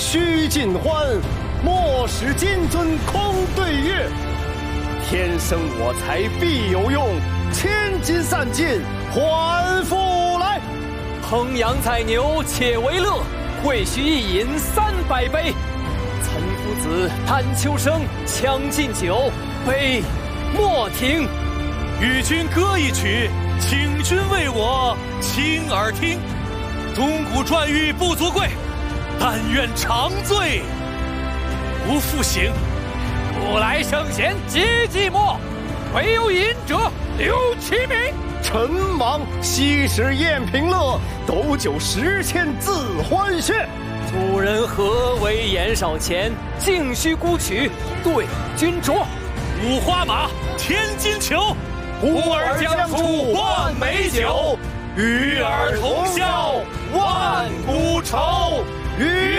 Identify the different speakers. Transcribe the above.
Speaker 1: 须尽欢，莫使金樽空对月。天生我材必有用，千金散尽还复来。
Speaker 2: 烹羊宰牛且为乐，会须一饮300杯。岑夫子，丹丘生，将进酒，杯莫停。
Speaker 3: 与君歌一曲，请君为我倾耳听。钟鼓馔玉不足贵，但愿长醉不复醒。
Speaker 2: 古来圣贤皆寂寞，惟有饮者留其名。
Speaker 1: 陈王昔时宴平乐，斗酒10千自欢谑。
Speaker 2: 主人何为言少钱，径须沽取对君酌。
Speaker 3: 五花马，千金裘，
Speaker 1: 呼儿将出换美酒，与尔同销万古愁。与